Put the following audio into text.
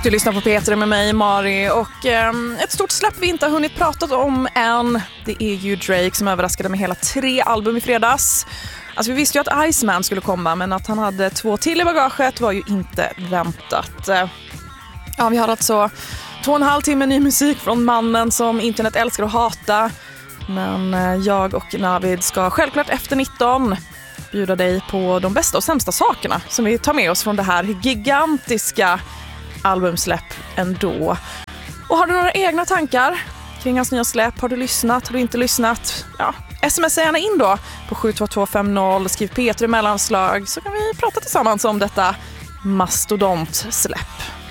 Du lyssnar på Peter med mig, Mari, och ett stort släpp vi inte har hunnit prata om än. Det är ju Drake som överraskade med hela 3 album i fredags. Alltså vi visste ju att Iceman skulle komma, men att han hade 2 till i bagaget var ju inte väntat. Ja, vi har alltså 2,5 timme ny musik från mannen som internet älskar att hata. Men jag och Navid ska självklart efter 19 bjuda dig på de bästa och sämsta sakerna som vi tar med oss från det här gigantiska albumsläpp ändå. Och har du några egna tankar kring hans nya släpp? Har du lyssnat? Har du inte lyssnat? Ja, smsa gärna in då på 72250. Skriv Peter i mellanslag så kan vi prata tillsammans om detta mastodontsläpp.